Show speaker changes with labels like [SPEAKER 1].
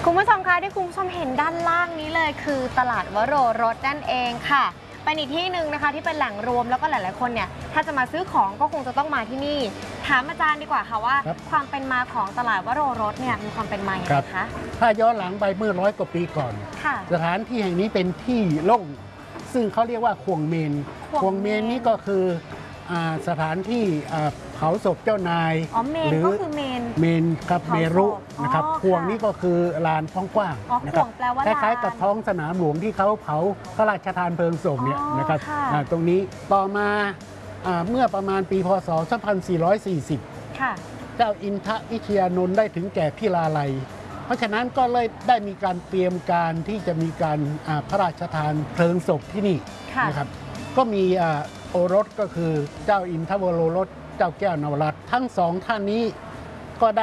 [SPEAKER 1] คุณผู้ชมคะที่คุณผู้ชมเห็นด้านล่างนี้เลยคือตลาดวโรรสนั่นเองค่ะเป็นอีกที่หนึ่งนะคะที่เป็นแหล่งรวมแล้วก็หลายๆคนเนี่ยถ้าจะมาซื้อของก็คงจะต้องมาที่นี่ถามอาจารย์ดีกว่าค่ะว่าความเป็นมาของตลาดวโรรสเนี่ยมีความเป็นมาอย่างไรคะ
[SPEAKER 2] ถ้าย้อนหลังไปเมื่อ100 กว่าปีก่อนสถานที่แห่งนี้เป็นที่โล่งซึ่งเขาเรียกว่าควงเมนควงเมนนี้ก็คือสถานที่เผาศพเจ้านาย
[SPEAKER 1] หรือ
[SPEAKER 2] เมนครับเมรุนะครับควงนี้ก็คือลานกว้างๆนะครับคล้ายๆกับท้องสนามหลวงที่เขาเผาพระราชทานเพลิงศพเนี่ยนะครับตรงนี้ต่อมาเมื่อประมาณปีพศ 2440 เจ้าอินทวิทยานนท์ได้ถึงแก่พิลาลัยเพราะฉะนั้นก็เลยได้มีการเตรียมการที่จะมีการพระราชทานเพลิงศพที่นี่นะครับก็มีโอรสก็คือเจ้าอินทวโรรสเจ้าแก้วนวรัตน์ทั้งสองท่านนี้